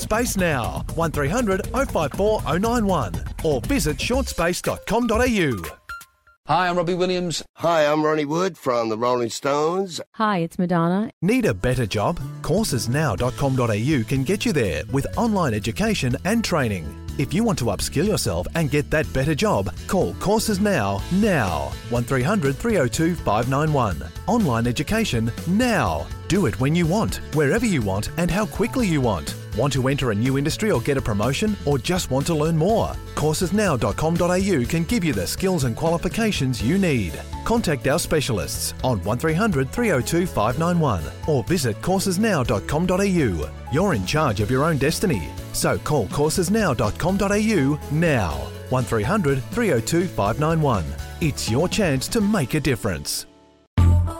Space now. 1300 054 091 or visit shortspace.com.au. Hi, I'm Robbie Williams. Hi, I'm Ronnie Wood from the Rolling Stones. Hi, it's Madonna. Need a better job? Coursesnow.com.au can get you there with online education and training. If you want to upskill yourself and get that better job, call Courses Now. 1300 302 591. Online education now. Do it when you want, wherever you want and how quickly you want. Want to enter a new industry or get a promotion, or just want to learn more? Coursesnow.com.au can give you the skills and qualifications you need. Contact our specialists on 1300 302 591 or visit coursesnow.com.au. You're in charge of your own destiny, so call coursesnow.com.au now. 1300 302 591. It's your chance to make a difference.